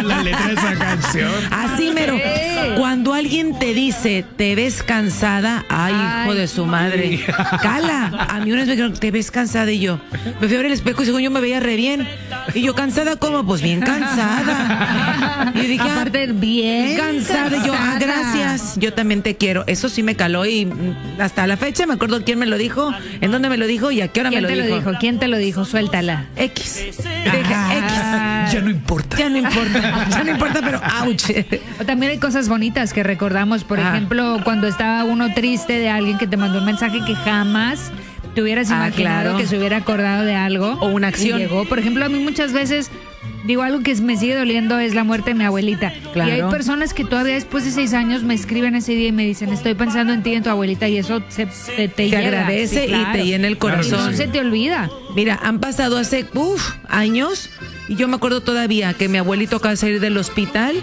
la letra de esa canción. Así mero. Cuando alguien te dice, te ves cansada, ay, hijo de su madre. Cala. A mí una vez me dijeron, te ves cansada, y yo me fui a ver el espejo y según yo me veía re bien. Y yo, ¿cansada cómo? Pues bien cansada. Y yo dije, aparte, bien cansada. Y yo, gracias. Yo también te quiero. Eso sí me caló y hasta la fecha me acuerdo quién me lo dijo, en dónde me lo dijo y a qué hora me lo dijo. ¿Quién te lo dijo? Suéltala. X. Dije, X. Ya no importa. Ya no importa. Ya no importa, pero ouch. O también hay cosas bonitas que recordamos. Por ejemplo, cuando estaba uno triste de alguien que te mandó un mensaje que jamás te hubieras imaginado que se hubiera acordado de algo. O una acción. Y llegó. Por ejemplo, a mí muchas veces, digo, algo que me sigue doliendo es la muerte de mi abuelita. Claro. Y hay personas que todavía después de 6 años me escriben ese día y me dicen, estoy pensando en ti y en tu abuelita, y eso te llega. agradece, sí, claro, y te llena el corazón. Porque no se te olvida. Mira, han pasado hace años y yo me acuerdo todavía que mi abuelito acaba de salir del hospital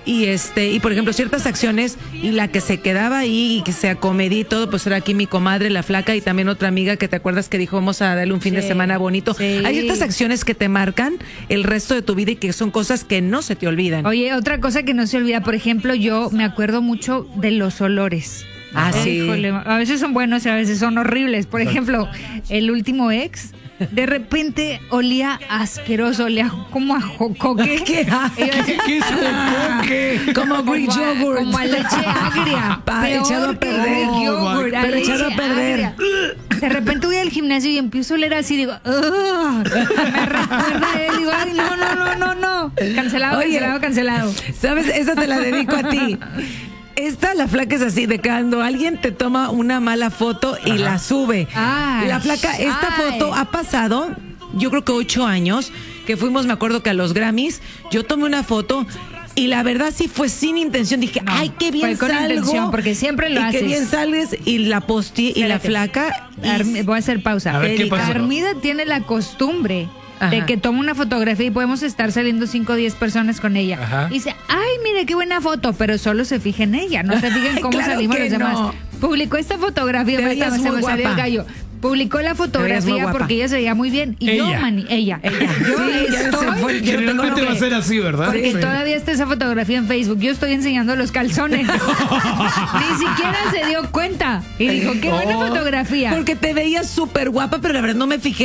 y por ejemplo ciertas acciones, y la que se quedaba ahí y que se acomedí y todo, pues era aquí mi comadre, la flaca, y también otra amiga que te acuerdas que dijo vamos a darle un fin de semana bonito. Sí. Hay ciertas acciones que te marcan el resto de tu vida y que son cosas que no se te olvidan. Oye, otra cosa que no se olvida, por ejemplo, yo me acuerdo mucho de los olores. Sí. Híjole, a veces son buenos y a veces son horribles. Por ejemplo, el último ex, de repente olía asqueroso, olía como a jocoque. ¿Qué es jocoque? Como Greek yogurt. Como a leche agria. Echado a perder. Pero echado a perder. De repente voy al gimnasio y empiezo a oler así, digo, me recuerda a él, digo, ay, no. Cancelado. ¿Sabes? Esa te la dedico a ti. La flaca es así, de cuando alguien te toma una mala foto y la sube. La flaca, foto ha pasado, yo creo que 8 años, que fuimos, me acuerdo que a los Grammys, yo tomé una foto y la verdad sí fue sin intención. Dije, ay, qué bien fue con salgo. Intención, porque siempre lo haces. Qué bien sales, y la posteé, y la flaca... Voy a hacer pausa. A ver, ¿qué pasó? Armida tiene la costumbre de que toma una fotografía y podemos estar saliendo 5 o 10 personas con ella. Ajá. Y dice, ay, mire qué buena foto, pero solo se fija en ella, no se fija en cómo claro salimos los demás. No. Publicó esta fotografía, se me salió el gallo. Publicó la fotografía porque ella se veía muy bien. Y ella. ella. Generalmente va a ser así, ¿verdad? Porque todavía está esa fotografía en Facebook. Yo estoy enseñando los calzones. Ni siquiera se dio cuenta. Y dijo, qué buena fotografía. Porque te veías súper guapa, pero la verdad no me fijé.